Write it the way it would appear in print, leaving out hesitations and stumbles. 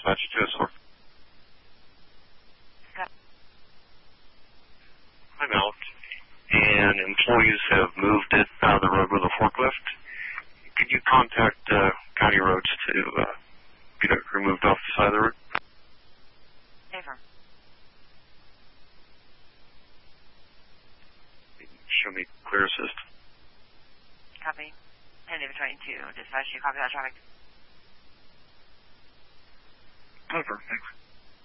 dispatch to us. I'm out, and employees have moved it out of the road with a forklift. Could you contact County Roads to get it removed off the side of the road? Favor. Show me clear assist. Copy. And David 22, dispatch, you copy that traffic? Over, thanks.